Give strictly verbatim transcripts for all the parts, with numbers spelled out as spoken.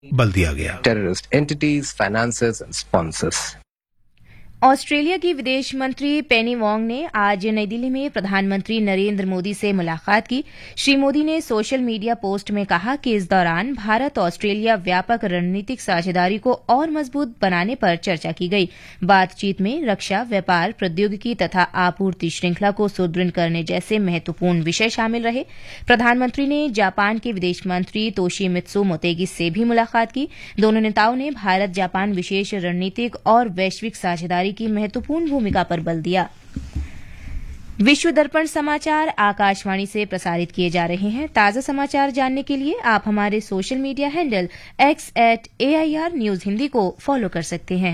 बल दिया गया। Terrorist entities, finances and sponsors. Australia की विदेश मंत्री पेनी वोंग ने आज नई दिल्ली में प्रधानमंत्री नरेंद्र मोदी से मुलाकात की। श्री मोदी ने सोशल मीडिया पोस्ट में कहा कि इस दौरान भारत ऑस्ट्रेलिया व्यापक रणनीतिक साझेदारी को और मजबूत बनाने पर चर्चा की गई। बातचीत में रक्षा, व्यापार, प्रौद्योगिकी तथा आपूर्ति श्रृंखला को सुदृढ़ करने जैसे महत्वपूर्ण विषय शामिल रहे। प्रधानमंत्री ने जापान के विदेश मंत्री तोशिमित्सु मोतेगी से भी मुलाकात की। दोनों नेताओं ने भारत जापान विशेष रणनीतिक और वैश्विक साझेदारी की महत्वपूर्ण भूमिका पर बल दिया। विश्व दर्पण समाचार आकाशवाणी से प्रसारित किए जा रहे हैं। ताजा समाचार जानने के लिए आप हमारे social media handle x eight A I R news Hindi को फॉलो कर सकते हैं।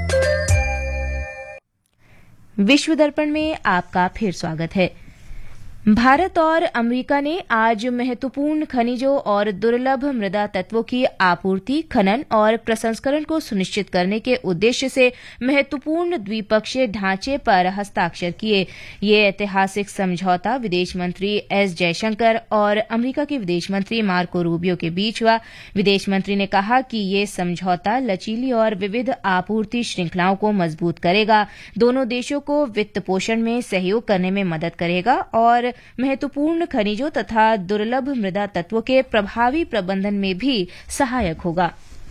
विश्व दर्पण में आपका फिर स्वागत है। भारत और अमेरिका ने आज महत्वपूर्ण खनिजों और दुर्लभ मृदा तत्वों की आपूर्ति, खनन और प्रसंस्करण को सुनिश्चित करने के उद्देश्य से महत्वपूर्ण द्विपक्षीय ढांचे पर हस्ताक्षर किए। ये ऐतिहासिक समझौता विदेश मंत्री एस जयशंकर और अमेरिका के विदेश मंत्री मार्को रूबियो के बीच हुआ। विदेश मंत्री ने कहा कि ये समझौता लचीली और विविध आपूर्ति श्रृंखलाओं को मजबूत करेगा, दोनों देशों को वित्त पोषण में सहयोग करने में मदद करेगा और महत्वपूर्ण खनिजों तथा दुर्लभ मृदा तत्वों के प्रभावी प्रबंधन में भी सहायक होगा।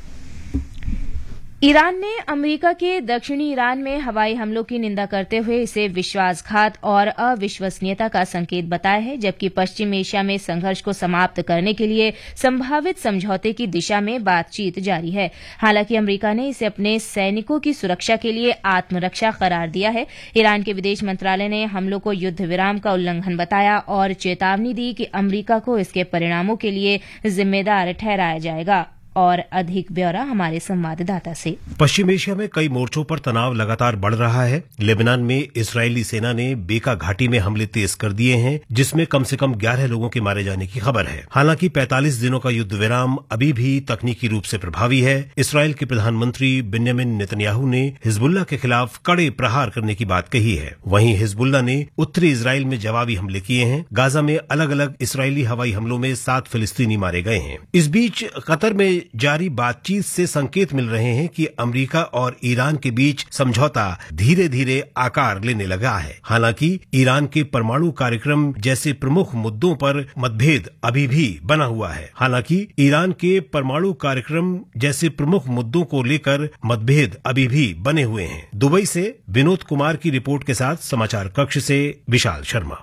ईरान ने अमेरिका के दक्षिणी ईरान में हवाई हमलों की निंदा करते हुए इसे विश्वासघात और अविश्वसनीयता का संकेत बताया है, जबकि पश्चिम एशिया में संघर्ष को समाप्त करने के लिए संभावित समझौते की दिशा में बातचीत जारी है। हालांकि अमेरिका ने इसे अपने सैनिकों की सुरक्षा के लिए आत्मरक्षा करार दिया है। ईरान के विदेश मंत्रालय ने हमलों को युद्ध विराम का उल्लंघन बताया और चेतावनी दी कि अमेरिका को इसके परिणामों के लिए जिम्मेदार ठहराया जाएगा। और अधिक ब्यौरा हमारे संवाददाता से। पश्चिम एशिया में कई मोर्चों पर तनाव लगातार बढ़ रहा है। लेबनान में इजरायली सेना ने बेका घाटी में हमले तेज कर दिए हैं, जिसमें कम से कम ग्यारह लोगों के मारे जाने की खबर है। हालांकि पैंतालीस दिनों का युद्ध विराम अभी भी तकनीकी रूप से प्रभावी है। इसराइल के प्रधानमंत्री बेंजामिन नेतन्याहू ने हिजबुल्लाह के खिलाफ कड़े प्रहार करने की बात कही है। वहीं हिजबुल्लाह ने उत्तरी इजराइल में जवाबी हमले किए हैं। गाजा में अलग अलग इसराइली हवाई हमलों में सात फिलिस्तीनी मारे गए हैं। इस बीच कतर में जारी बातचीत से संकेत मिल रहे हैं कि अमेरिका और ईरान के बीच समझौता धीरे धीरे आकार लेने लगा है। हालांकि ईरान के परमाणु कार्यक्रम जैसे प्रमुख मुद्दों पर मतभेद अभी भी बना हुआ है। हालांकि ईरान के परमाणु कार्यक्रम जैसे प्रमुख मुद्दों को लेकर मतभेद अभी भी बने हुए हैं। दुबई से विनोद कुमार की रिपोर्ट के साथ समाचार कक्ष से विशाल शर्मा।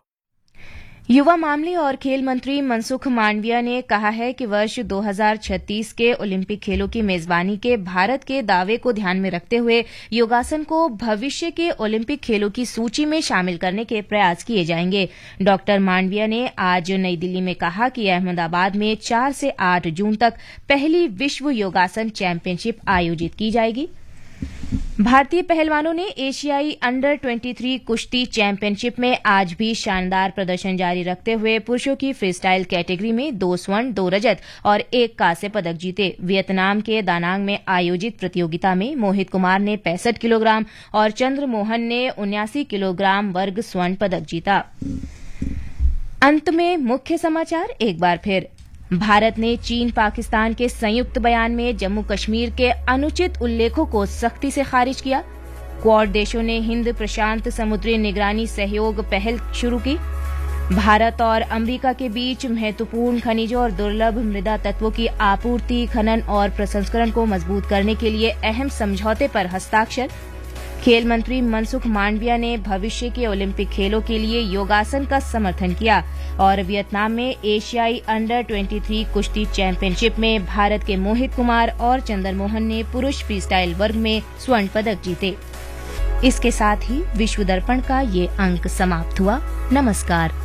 युवा मामले और खेल मंत्री मनसुख मांडविया ने कहा है कि वर्ष दो हज़ार छत्तीस के ओलंपिक खेलों की मेजबानी के भारत के दावे को ध्यान में रखते हुए योगासन को भविष्य के ओलंपिक खेलों की सूची में शामिल करने के प्रयास किए जाएंगे। डॉक्टर मांडविया ने आज नई दिल्ली में कहा कि अहमदाबाद में चार से आठ जून तक पहली विश्व योगासन चैंपियनशिप आयोजित की जाएगी। भारतीय पहलवानों ने एशियाई अंडर तेईस कुश्ती चैंपियनशिप में आज भी शानदार प्रदर्शन जारी रखते हुए पुरुषों की फ्रीस्टाइल कैटेगरी में दो स्वर्ण, दो रजत और एक कांस्य पदक जीते। वियतनाम के दानांग में आयोजित प्रतियोगिता में मोहित कुमार ने पैंसठ किलोग्राम और चंद्र मोहन ने उन्यासी किलोग्राम वर्ग स्वर्ण पदक जीता। अंत में मुख्य समाचार एक बार फिर। भारत ने चीन पाकिस्तान के संयुक्त बयान में जम्मू कश्मीर के अनुचित उल्लेखों को सख्ती से खारिज किया। क्वाड देशों ने हिंद प्रशांत समुद्री निगरानी सहयोग पहल शुरू की। भारत और अमेरिका के बीच महत्वपूर्ण खनिजों और दुर्लभ मृदा तत्वों की आपूर्ति, खनन और प्रसंस्करण को मजबूत करने के लिए अहम समझौते पर हस्ताक्षर। खेल मंत्री मनसुख मांडविया ने भविष्य के ओलंपिक खेलों के लिए योगासन का समर्थन किया और वियतनाम में एशियाई अंडर तेईस कुश्ती चैंपियनशिप में भारत के मोहित कुमार और चंद्र मोहन ने पुरुष फ्रीस्टाइल वर्ग में स्वर्ण पदक जीते। इसके साथ ही विश्व दर्पण का ये अंक समाप्त हुआ। नमस्कार।